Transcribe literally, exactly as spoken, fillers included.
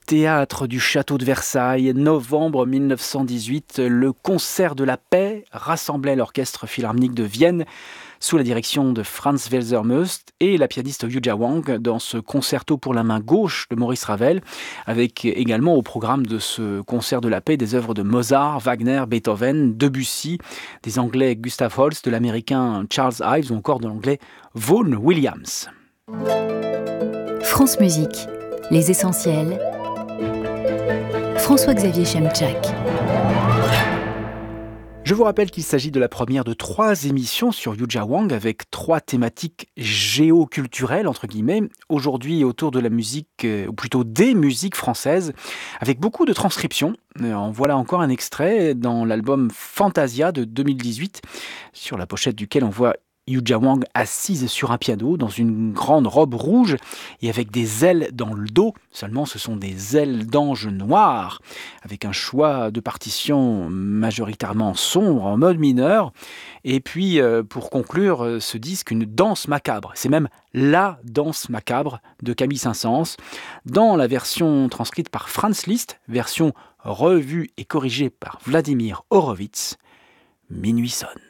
théâtre du château de Versailles, novembre mille neuf cent dix-huit, le concert de la paix rassemblait l'orchestre philharmonique de Vienne sous la direction de Franz Welser-Möst et la pianiste Yuja Wang dans ce concerto pour la main gauche de Maurice Ravel, avec également au programme de ce concert de la paix des œuvres de Mozart, Wagner, Beethoven, Debussy, des Anglais Gustav Holst, de l'Américain Charles Ives ou encore de l'Anglais Vaughan Williams. France Musique, les essentiels. François-Xavier Chemczak. Je vous rappelle qu'il s'agit de la première de trois émissions sur Yuja Wang avec trois thématiques géoculturelles, entre guillemets, aujourd'hui autour de la musique, ou plutôt des musiques françaises, avec beaucoup de transcriptions. En voilà encore un extrait dans l'album Fantasia de deux mille dix-huit, sur la pochette duquel on voit Yuja Wang assise sur un piano dans une grande robe rouge et avec des ailes dans le dos. Seulement, ce sont des ailes d'ange noires avec un choix de partition majoritairement sombre en mode mineur. Et puis, euh, pour conclure ce disque, une danse macabre. C'est même la danse macabre de Camille Saint-Saëns dans la version transcrite par Franz Liszt, version revue et corrigée par Vladimir Horowitz. Minuit sonne.